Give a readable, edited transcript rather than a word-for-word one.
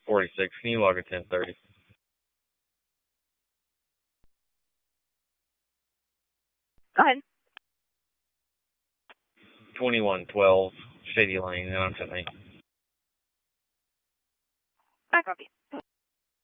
46. Can you log a 1030? 2112 Shady Lane, and I'm 10. I copy.